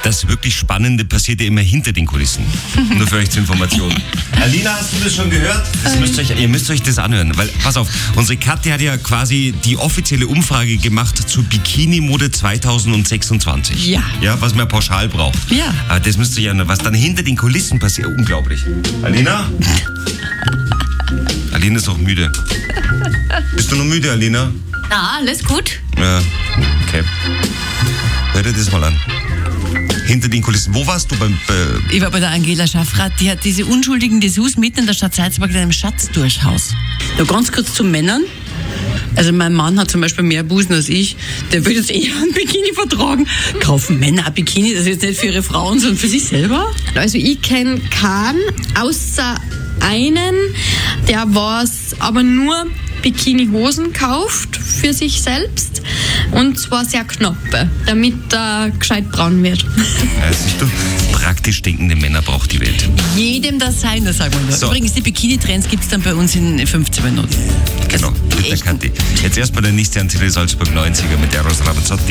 das wirklich Spannende passiert ja immer hinter den Kulissen. Nur für euch zur Information. Alina, hast du das schon gehört? Ihr müsst euch das anhören, weil, pass auf, unsere Katja hat ja quasi die offizielle Umfrage gemacht zur Bikini-Mode 2026. Ja. Ja, was man pauschal braucht. Ja. Aber das müsst ihr ja, was dann hinter den Kulissen passiert, unglaublich. Alina? Alina ist auch müde. Bist du noch müde, Alina? Na, alles gut. Ja, okay. Hör dir das mal an. Hinter den Kulissen. Wo warst du Ich war bei der Angela Schaffrath, die hat diese unschuldigen Dessous mitten in der Stadt Salzburg in einem Schatztürschhaus. Nur ganz kurz zu Männern. Also mein Mann hat zum Beispiel mehr Busen als ich. Der würde jetzt eher ein Bikini vertragen. Kaufen Männer ein Bikini? Das ist jetzt nicht für ihre Frauen, sondern für sich selber? Also ich kenne keinen, außer einen, der was aber nur Bikini-Hosen kauft für sich selbst. Und zwar sehr knappe, damit er gescheit braun wird. Ja, siehst du, praktisch denkende Männer braucht die Welt. Jedem das Seine, sagen wir nur. So. Übrigens, die Bikini-Trends gibt es dann bei uns in 15 Minuten. Genau, mit der Kathi. Jetzt erstmal der nächste Antenne Salzburg 90er mit der Eros Ramazzotti.